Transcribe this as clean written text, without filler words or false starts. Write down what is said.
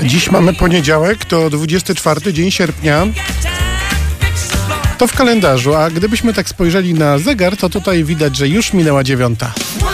Dziś mamy poniedziałek, to 24 dzień sierpnia. To w kalendarzu, a gdybyśmy tak spojrzeli na zegar, to tutaj widać, że już minęła 9.